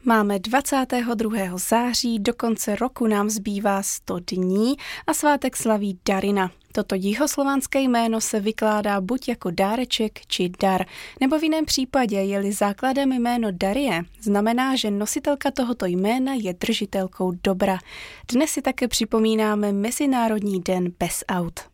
Máme 22. září, do konce roku nám zbývá 100 dní a svátek slaví Darina. Toto jihoslovanské jméno se vykládá buď jako dáreček či dar, nebo v jiném případě, je-li základem jméno Darie, znamená, že nositelka tohoto jména je držitelkou dobra. Dnes si také připomínáme Mezinárodní den bez aut.